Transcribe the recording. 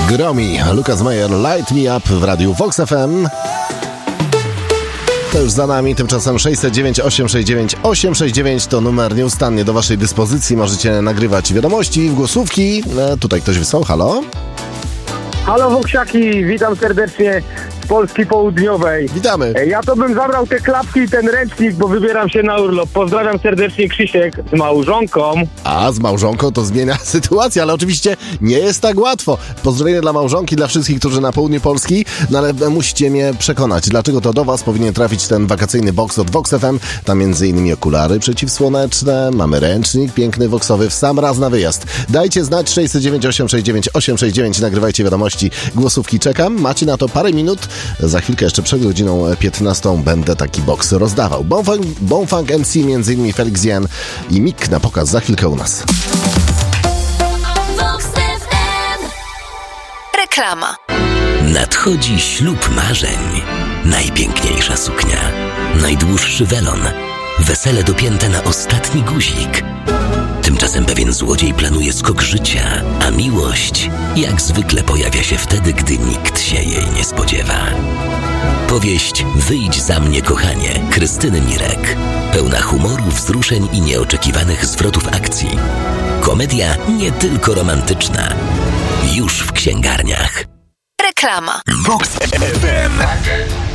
Gromi, Lucas Meyer, Light Me Up w radiu Vox FM. To już za nami, tymczasem 609 869 869 to numer nieustannie do waszej dyspozycji. Możecie nagrywać wiadomości, głosówki. Tutaj ktoś wysłał, halo? Halo Voxiaki, witam serdecznie z Polski Południowej. Witamy. Ja to bym zabrał te klapki i ten ręcznik, bo wybieram się na urlop. Pozdrawiam serdecznie, Krzysiek z małżonką. A, z małżonką to zmienia sytuację, ale oczywiście nie jest tak łatwo. Pozdrowienia dla małżonki, dla wszystkich, którzy na południu Polski, no ale musicie mnie przekonać, dlaczego to do was powinien trafić ten wakacyjny box od Vox FM. Tam m.in. okulary przeciwsłoneczne, mamy ręcznik piękny voxowy w sam raz na wyjazd. Dajcie znać 609 869 869, nagrywajcie wiadomości, głosówki, czekam. Macie na to parę minut. Za chwilkę jeszcze przed godziną 15 będę taki box rozdawał. Bonfunk MC, m.in. Felix Jan i Mik na pokaz za chwilkę u nas. Reklama. Nadchodzi ślub marzeń. Najpiękniejsza suknia, najdłuższy welon, wesele dopięte na ostatni guzik. Tymczasem pewien złodziej planuje skok życia, a miłość jak zwykle pojawia się wtedy, gdy nikt się jej nie spodziewa. Powieść Wyjdź za mnie, kochanie, Krystyny Mirek. Pełna humoru, wzruszeń i nieoczekiwanych zwrotów akcji. Komedia nie tylko romantyczna. Już w księgarniach. Reklama. Vox FM.